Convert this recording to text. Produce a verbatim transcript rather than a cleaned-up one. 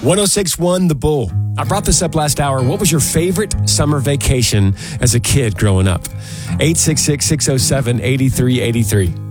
one oh six point one The Bull. I brought this up last hour. What was your favorite summer vacation as a kid growing up? eight six six, six oh seven, eight three eight three.